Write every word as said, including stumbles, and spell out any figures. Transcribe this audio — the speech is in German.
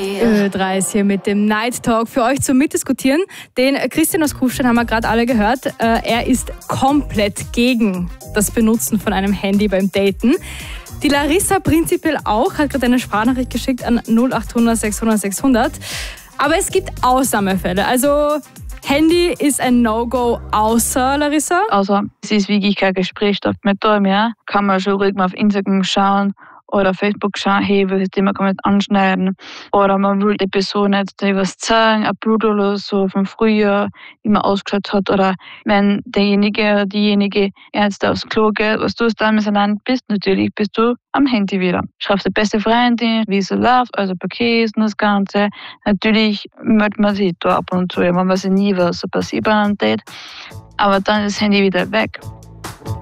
Ö drei ist hier mit dem Night Talk für euch zum Mitdiskutieren. Den Christian aus Kufstein haben wir gerade alle gehört. Er ist komplett gegen das Benutzen von einem Handy beim Daten. Die Larissa prinzipiell auch, hat gerade eine Sprachnachricht geschickt an null acht hundert sechshundert sechshundert. Aber es gibt Ausnahmefälle. Also Handy ist ein No-Go, außer, Larissa? Also es ist wirklich kein Gespräch statt mit da mehr. Kann man schon ruhig mal auf Instagram schauen oder auf Facebook schauen, hey, welches Thema kann man jetzt anschneiden. Oder man will die Person jetzt etwas zeigen, ein Bild oder so vom Frühjahr, wie man ausgeschaut hat. Oder wenn derjenige oder diejenige jetzt aufs Klo geht, was du damals allein bist, natürlich bist du am Handy wieder. Schreibst die beste Freundin, wie sie läuft, also Pakets und das Ganze. Natürlich meldet man sich da ab und zu, man weiß ja nie, was so passiert bei einem Date. Aber dann ist das Handy wieder weg.